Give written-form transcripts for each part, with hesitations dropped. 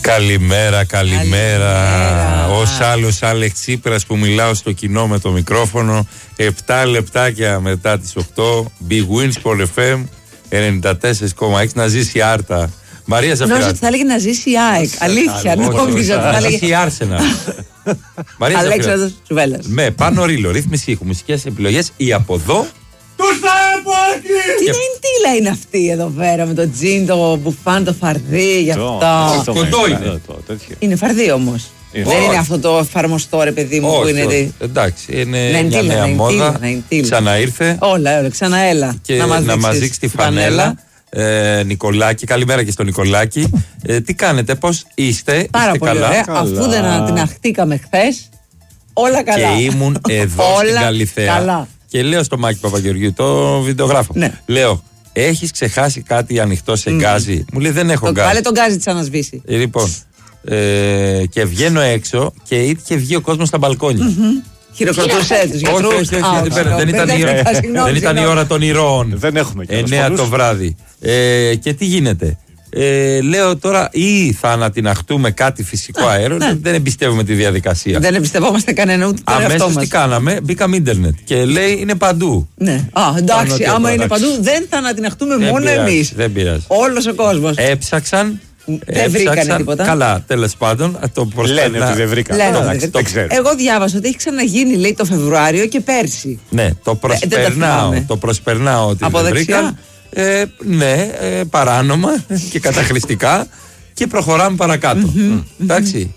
Καλημέρα. Ως άλλος Άλεξ Τσίπρας που μιλάω στο κοινό με το μικρόφωνο. 7 λεπτάκια μετά τις 8. Big Wins Sport FM 94,6. Να ζήσει η Άρτα. Μαρία Ζαφυράτου. Νόμιζα ότι θα έλεγε να ζήσει η ΑΕΚ. Αλήθεια. Νόμιζα ότι θα έλεγε η Άρσενα. Αλέξανδρος Τσουβέλλας. Με πάνω ρίλο, ρύθμιση ήχου, μουσικές επιλογές. Η από εδώ. Τι νεντήλα είναι αυτή εδώ πέρα με το τζιν, το μπουφάν, το φαρδί, γι' αυτό. Κοντό είναι. Είναι φαρδί όμως. Δεν είναι αυτό το εφαρμοστό ρε παιδί μου που είναι. Εντάξει, είναι μια νέα μόδα. Ξαναήρθε. Όλα, ξαναέλα. Και να μας δείξει τη φανέλα. Νικολάκη, καλημέρα και στον Νικολάκη. Τι κάνετε, πώς είστε? Πάρα είστε πολύ καλά? ωραία. Αφού δεν ανατιναχτήκαμε χθες, όλα καλά. Και ήμουν εδώ στην Καλιθέα. Καλά. Και λέω στο Μάκη Παπαγεωργίου, το βιντεογράφο. Ναι. Λέω, έχεις ξεχάσει κάτι ανοιχτό σε γκάζι? Μου λέει, δεν έχω γκάζι. Βάλε τον γκάζι της ανασβήσει. Λοιπόν, και βγαίνω έξω και είχε βγει ο κόσμος στα μπαλκόνια. Χειροκροτούσε τους γιατρούς. Όχι, δεν ήταν η ώρα των ηρώων. Δεν έχουμε και 9 το βράδυ. Και τι γίνεται? Λέω τώρα, ή θα ανατιναχτούμε κάτι φυσικό αέριο. Δεν εμπιστεύουμε τη διαδικασία. Δεν εμπιστευόμαστε κανένα ούτε τον εαυτό μας. Αμέσως τι κάναμε? Μπήκαμε ίντερνετ και λέει είναι παντού. Ναι. Εντάξει, άμα είναι παντού δεν θα ανατιναχτούμε μόνο εμείς. Δεν πειράζει. Όλος ο κόσμος. Έψαξαν. Δεν βρήκανε τίποτα. Λένε τέλος πάντων. Λένε ότι δεν βρήκαν. Εγώ διάβασα ότι έχει ξαναγίνει, λέει, το Φεβρουάριο και πέρσι. Ναι, το προσπερνάω ότι δεν βρήκαν. Ναι, παράνομα και καταχρηστικά και προχωράμε παρακάτω. Εντάξει.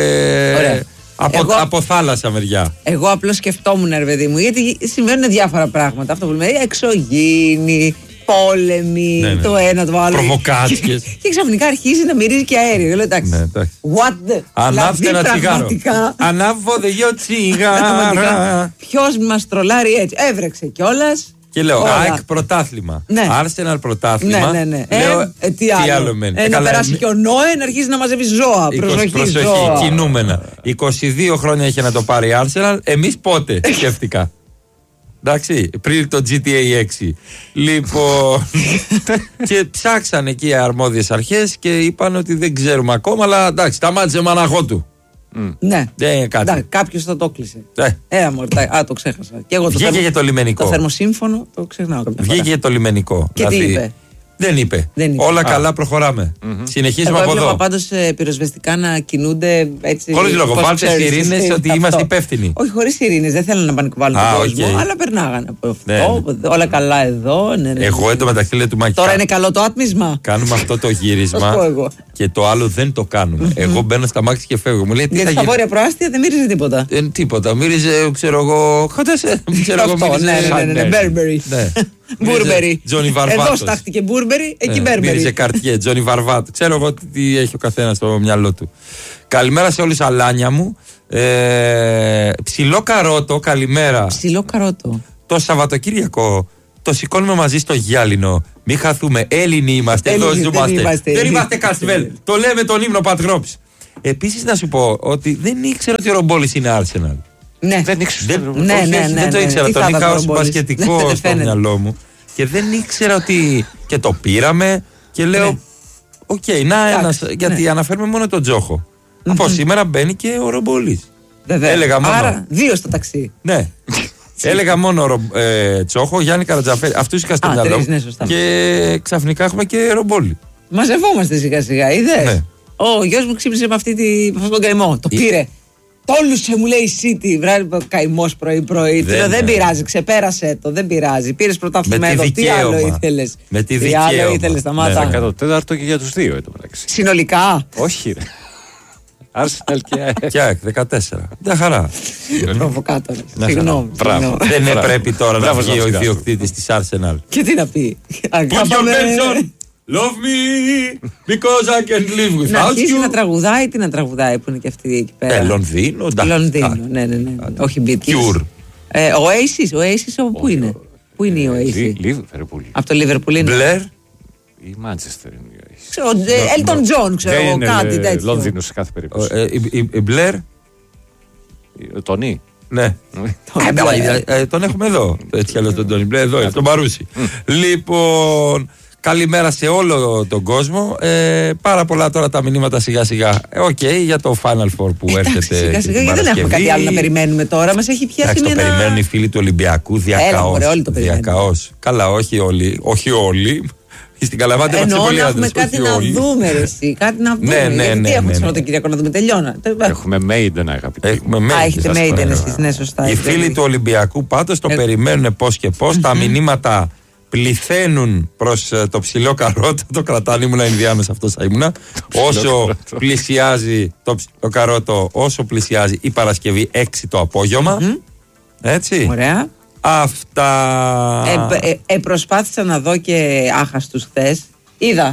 Από θάλασσα μεριά. Εγώ απλώς σκεφτόμουν, ρε παιδί μου, γιατί συμβαίνουν διάφορα πράγματα. Αυτό που λέμε, εξωγήινοι, πόλεμοι, το ένα το άλλο. Προβοκάτσιες. Και ξαφνικά αρχίζει να μυρίζει και αέριο. Λέω εντάξει. What the. Ανάβτε ένα τσιγάρο. Ανάβω δυο τσιγάρα. Ποιος μας τρολάρει έτσι? Έβρεξε κιόλας. Και λέω, ΑΕΚ πρωτάθλημα. Άρσεναλ πρωτάθλημα. Ναι. Λέω, τι άλλο μένει? Να περάσει και ο Νόε να αρχίσει να μαζεύει ζώα. Προσοχή, κινούμενα. 22 χρόνια είχε να το πάρει η Άρσεναλ. Εμείς πότε? Σκέφτηκα. Εντάξει, πριν το GTA 6. Λοιπόν. Και ψάξαν εκεί οι αρμόδιες αρχές και είπαν ότι δεν ξέρουμε ακόμα, αλλά εντάξει, σταμάτησε μαναχό του. Ναι. Δεν είναι κάτι. Κάποιος θα το κλείσε. Το ξέχασα. Και εγώ βγήκε για το λιμενικό. Το θερμοσύμφωνο το ξεχνάω. Βγήκε για το λιμενικό. Και τι είπε? Δεν είπε. Όλα καλά, προχωράμε. Συνεχίζουμε από εδώ. Πάντως πυροσβεστικά να κινούνται έτσι. Χωρίς λόγο. Βάλτε σιρήνες ότι είμαστε υπεύθυνοι. Όχι, χωρίς σιρήνες. Δεν θέλουν να πανικοβάλουν τον κόσμο. Αλλά περνάγανε από αυτό. Όλα καλά εδώ. Εγώ εντωμεταξύ λέω του Μάκη. Τώρα είναι καλό το άτμισμα. Κάνουμε αυτό το γύρισμα. Και το άλλο δεν το κάνουμε. Εγώ μπαίνω στα μάξι και φεύγω. Μου λέει τι θα γίνει? Στα βόρεια προάστια δεν μύριζε τίποτα. Τίποτα. Μύριζε, ξέρω εγώ. Ναι, Μπέρμπερι. Μπούρμπερι. Εδώ στάχτηκε Μπούρμπερι, εκεί Μπέρμπερι. Μύριζε καρτιέ, Τζόνι Βαρβάτο. Ξέρω εγώ τι έχει ο καθένας στο μυαλό του. Καλημέρα σε όλους, αλάνια μου. Ψιλό καρότο, καλημέρα. Ψιλό καρότο. Το Σαββατοκύριακο το σηκώνουμε μαζί στο γυάλινο. Μην χαθούμε. Έλληνοι είμαστε. Εδώ ζούμαστε. Δεν είμαστε Καστβέλ. Το λέμε τον ύμνο Πατρόπης. Επίσης να σου πω ότι δεν ήξερα ότι ο Ρομπόλης είναι Arsenal. Ναι. Δεν το ήξερα. Τον είχα ως μπασκετικό στο μυαλό μου. Και δεν ήξερα ότι. Και το πήραμε και λέω. Οκ, να ένας. Γιατί αναφέρουμε μόνο τον Τζόχο. Από σήμερα μπαίνει και ο Ρομπόλης. Έλεγα μόνο. Άρα, δύο στο ταξί. Ναι. Έλεγα μόνο Τσόχο, Γιάννη Καρατζαφέρη. Αυτούς είχα στο μυαλό μου. Και ξαφνικά έχουμε και Ρομπόλη. Μαζευόμαστε σιγά σιγά, είδες. Ο γιος μου ξύπνησε με αυτόν τον καημό. Το πήρε. Τόλουσε, μου λέει η City. Βράδυ καημός πρωί-πρωί. Δεν πειράζει, ξεπέρασε το. Δεν πειράζει. Πήρες πρωτάθλημα εδώ. Τι άλλο ήθελες? Με τη δικαίωμα. Τι άλλο ήθελες, σταμάτα. 14ο και για τους δύο εδώ μεταξύ. Συνολικά. Όχι, ρε. Arsenal και ΑΕΚ 14. Μια χαρά. Προβοκάτορες. Συγγνώμη. Δεν πρέπει τώρα να βγει ο ιδιοκτήτης της Arsenal. Και τι να πει? Love me because I can live without you. Να αρχίσει να τραγουδάει, τι να τραγουδάει που είναι και αυτή εκεί πέρα. Λονδίνο, ναι. Όχι Beatles. Oasis, πού είναι? Πού είναι η Oasis? Από το Liverpool είναι. Blair. Η Manchester είναι η Oasis. Elton John, ξέρω εγώ, κάτι τέτοιο. Λονδίνο σε κάθε περίπτωση. Η Blair. Ο Τονί. Ναι. Τον έχουμε εδώ. Έτσι κι αλλιώς τον Τόνι Μπλε, εδώ, στον Παρούσι. Λοιπόν, Καλημέρα σε όλο τον κόσμο. Πάρα πολλά τώρα τα μηνύματα σιγά σιγά. Οκ, για το Final Four που έρχεται. Σιγά σιγά, γιατί δεν έχουμε κάτι άλλο να περιμένουμε τώρα. Μας έχει πιάσει. Εντάξει, το περιμένουν οι φίλοι του Ολυμπιακού διακαώς. Καλά, όχι όλοι. Όχι όλοι. Στην Καλαμάτα είμαστε πολύ άντρες. Έχουμε κάτι να δούμε, εσύ. Κάτι να δούμε. Γιατί έχουμε Σαββατοκύριακο να δούμε, τελειώνα. Έχουμε Maiden, αγαπητοί. Έχετε Maiden εσείς, ναι, σωστά. Οι φίλοι του Ολυμπιακού πάντως το περιμένουν πώς και πώς. Τα μηνύματα πληθαίνουν προς το ψηλό καρότο. Το κρατάνε, ήμουνα Ινδιάνος, αυτός θα ήμουνα. Όσο πλησιάζει το ψηλό καρότο, όσο πλησιάζει η Παρασκευή 6 το απόγευμα. Έτσι. Ωραία. Αυτά. Προσπάθησα να δω και άχαστους χθες. Είδα.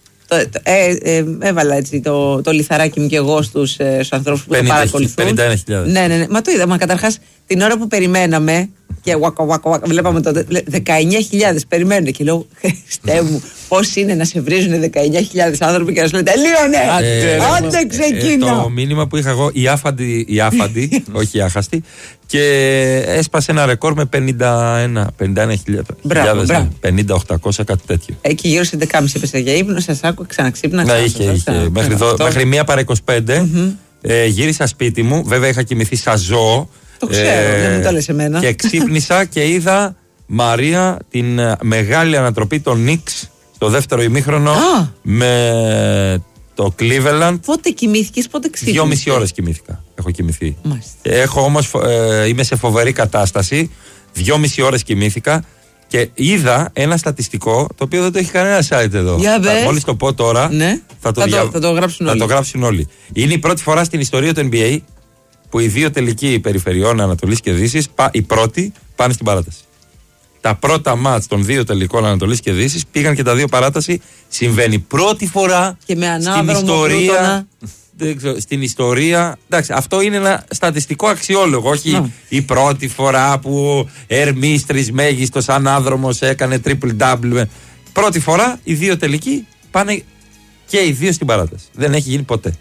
Έβαλα έτσι το λιθαράκι μου και εγώ στους ανθρώπους που το παρακολουθούν. 51.000. Ναι. Μα το είδα. Μα καταρχάς την ώρα που περιμέναμε και βλέπαμε τότε 19.000 περιμένουν και λέω Χριστέ μου, πώς είναι να σε βρίζουν 19.000 άνθρωποι και να σου λένε τελείωνε! Άντε ξεκίνα! Το μήνυμα που είχα εγώ, η άφαντη, όχι η άχαστη, και έσπασε ένα ρεκόρ με 51.000. 50.800, κάτι τέτοιο. Εκεί γύρω σε 11.30 έπεσε για ύπνο, σας άκουγα, ξαναξύπνα. Ναι, είχε. Μέχρι 1 παρά 25 γύρισα σπίτι μου, βέβαια είχα κοιμηθεί σαν ζώο. Το ξέρω, δεν μου το λες εμένα. Και ξύπνησα και είδα, Μαρία, την μεγάλη ανατροπή των Knicks στο δεύτερο ημίχρονο με το Cleveland. Πότε κοιμήθηκες, πότε ξύπνησες? 2,5 ώρες κοιμήθηκα. Έχω κοιμηθεί. Έχω όμως, είμαι σε φοβερή κατάσταση. 2,5 ώρες κοιμήθηκα και είδα ένα στατιστικό το οποίο δεν το έχει κανένα site εδώ. Μόλις το πω τώρα, θα το γράψουν όλοι. Είναι η πρώτη φορά στην ιστορία του NBA που οι δύο τελικοί περιφερειών Ανατολής και Δύσης, οι πρώτοι, πάνε στην παράταση. Τα πρώτα μάτς των δύο τελικών Ανατολής και Δύσης πήγαν και τα δύο παράταση. Συμβαίνει πρώτη φορά και με στην ιστορία. Στην ιστορία. Εντάξει, αυτό είναι ένα στατιστικό αξιόλογο. Όχι η πρώτη φορά που Ερμής Τρισμέγιστος ανάδρομος έκανε triple-double. Πρώτη φορά οι δύο τελικοί πάνε και οι δύο στην παράταση. Δεν έχει γίνει ποτέ.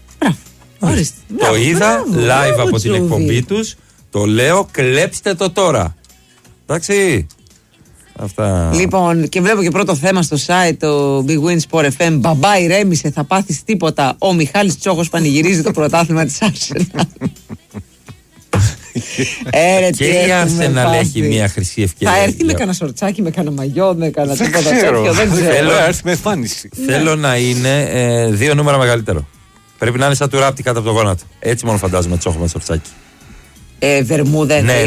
Το είδα live από την εκπομπή τους. Το λέω, κλέψτε το τώρα. Εντάξει. Αυτά. Λοιπόν, και βλέπω και πρώτο θέμα στο site, το Big Win Sport FM. Μπαμπά, ηρέμησε, θα πάθεις τίποτα. Ο Μιχάλης Τσόχος πανηγυρίζει το πρωτάθλημα της Arsenal. Και η Arsenal έχει μια χρυσή ευκαιρία. Θα έρθει με κανένα σορτσάκι, με κανένα μαγιό, με κανένα τίποτα τέτοιο. Δεν ξέρω. Θέλω να έρθει με εμφάνιση. Θέλω να είναι 2 νούμερα μεγαλύτερο. Πρέπει να είναι σαν του ράπτη κάτω από το γόνατο. Έτσι μόνο φαντάζομαι Τσόχο με σορτσάκι. Βερμούδα, ναι,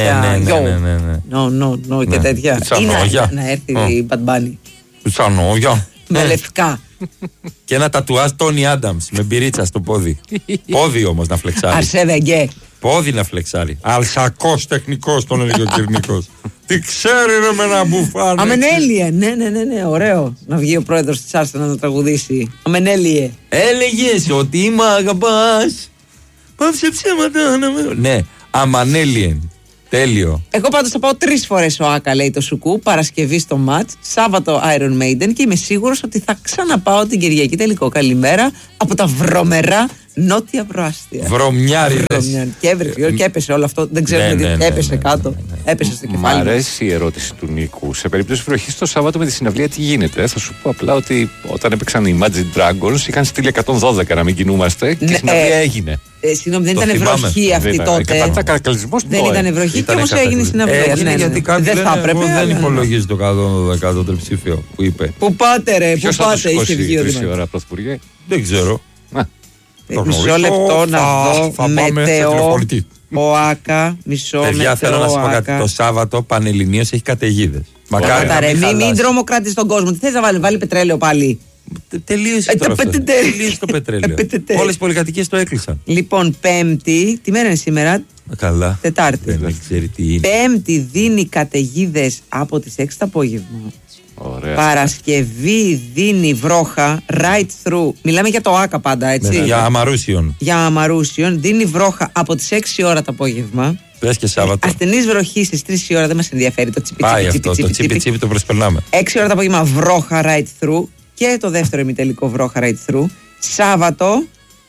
και τέτοια. Ή να έρθει η Bad Bunny. Τσανόγια. Με λευκά. Και ένα τατουάζ Τόνι Άνταμς με μπυρίτσα στο πόδι. Πόδι όμως να φλεξάρει. Αρσεβεγγέ. Πόδι να φλεξάρει. Αλσακός τεχνικός τον έλεγε ο Κυρνικός. Τι ξέρει ρε με ένα μπουφάνι. Αμενέλιε. Ναι, ωραίο. Να βγει ο πρόεδρος της Arsenal να τραγουδήσει. Αμενέλιε. Έλεγες ότι μ' αγαπάς. Πάψε ψέματα να με. Ναι, Αμανέλιεν. Τέλειο. Εγώ πάντως θα πάω 3 φορές ο Άκα, λέει το Σουκού. Παρασκευή στο ματς, Σάββατο Iron Maiden και είμαι σίγουρος ότι θα ξαναπάω την Κυριακή τελικό. Καλημέρα από τα βρωμερά νότια προάστια. Βρωμιάριδες. Και έπεσε όλο αυτό. Δεν ξέρουμε τι έπεσε κάτω. Έπεσε στο κεφάλι. Μ' αρέσει η ερώτηση του Νίκου. Σε περίπτωση βροχής το Σάββατο με τη συναυλία τι γίνεται? Θα σου πω απλά ότι όταν έπαιξαν οι Imagine Dragons είχαν στείλει 112 να μην κινούμαστε και η συναυλία έγινε. Συγγνώμη, δεν ήταν βροχή αυτή τότε. Δεν ήταν βροχή και όμως έγινε η συναυλία. Γιατί κάποιοι δεν υπολογίζει το 112 τριψήφιο που είπε. Πού πάτε ρε, πού πάτε, είχε βγει ο Δήμαρχος. Δεν ξέρω. Μισό λεπτό να δω. Μετεό. Ο Άκα. Μισό λεπτό. Παιδιά, θέλω να σα πω κάτι. Το Σάββατο Πανελληνίως έχει καταιγίδες. Μακάρι. Μην τρομοκράτης τον κόσμο. Τι θες να βάλει πετρέλαιο πάλι? Τελείωσε το πετρέλαιο. Όλες οι πολυκατοικίες το έκλεισαν. Λοιπόν, Πέμπτη. Τι μέρα είναι σήμερα? Καλά. Τετάρτη. Δεν ξέρει τι είναι. Πέμπτη δίνει καταιγίδες από τις 6 το απόγευμα. Ωραία. Παρασκευή δίνει βρόχα right through. Μιλάμε για το Άκα πάντα, έτσι. Για Αμαρούσιον. Δίνει βρόχα από τις 6 ώρα το απόγευμα. Πες και Σάββατο. Ασθενής βροχή στις 3 ώρα δεν μας ενδιαφέρει. Το τσιπι το προσπερνάμε. 6 ώρα το απόγευμα βρόχα right through. Και το δεύτερο ημιτελικό βρόχα right through. Σάββατο.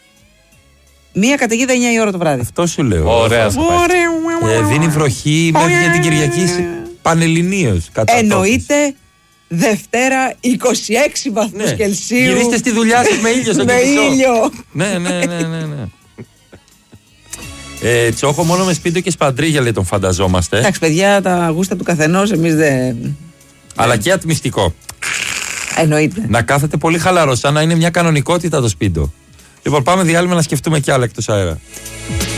Μία καταιγίδα 9 η ώρα το βράδυ. Αυτό σου λέω. Ωραία. Δίνει βροχή μέχρι για την Κυριακή Πανελληνίως. Εννοείται Δευτέρα 26 βαθμούς Κελσίου. Γυρίστε στη δουλειά σας με ήλιο στον Κελσίο. Με ήλιο. Ναι. Τσόχο μόνο με σπίτι και σπαντρίγια, λέει, τον φανταζόμαστε. Εντάξει, παιδιά, τα γούστα του καθενός, εμείς δεν. Αλλά και ατμιστικό. Εννοείται. Να κάθεται πολύ χαλαρό, σαν να είναι μια κανονικότητα το σπίτι. Λοιπόν, πάμε διάλειμμα να σκεφτούμε κι άλλα εκτός αέρα.